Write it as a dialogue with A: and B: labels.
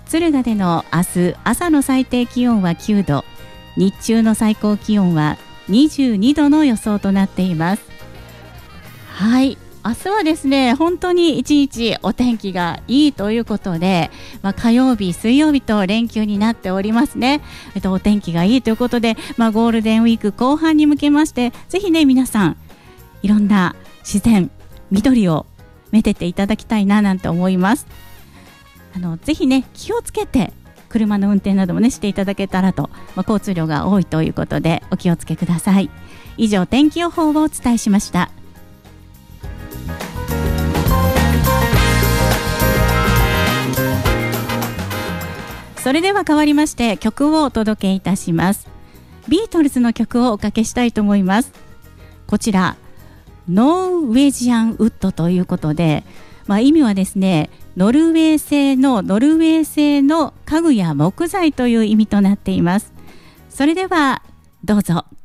A: 敦賀での明日朝の最低気温は9度、日中の最高気温は22度の予想となっています。はい、明日はですね本当に一日お天気がいいということで、火曜日水曜日と連休になっておりますね。お天気がいいということで、ゴールデンウィーク後半に向けましてぜひね皆さんいろんな自然緑をめでていただきたいななんて思います。ぜひね気をつけて車の運転などもねしていただけたらと、交通量が多いということでお気をつけください。以上天気予報をお伝えしました。それでは変わりまして曲をお届けいたします。ビートルズの曲をおかけしたいと思います。こちらノーウェジアンウッドということで、意味はですねノルウェー製の家具や木材という意味となっています。それではどうぞ。